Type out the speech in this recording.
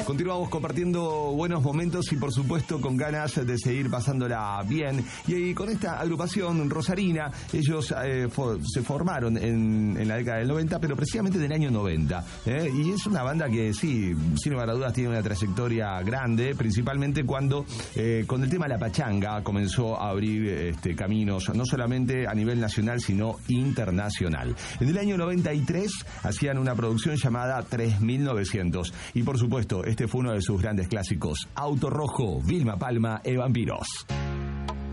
Continuamos compartiendo buenos momentos y por supuesto con ganas de seguir pasándola bien. Y con esta agrupación rosarina, ellos se formaron en la década del 90, pero precisamente del año 90. Y es una banda que sí, sin lugar a dudas, tiene una trayectoria grande, principalmente cuando con el tema de la pachanga comenzó a abrir caminos, no solamente a nivel nacional, sino internacional. En el año 93 hacían una producción llamada 3900. Y por supuesto, este fue uno de sus grandes clásicos, Auto Rojo, Vilma Palma e Vampiros.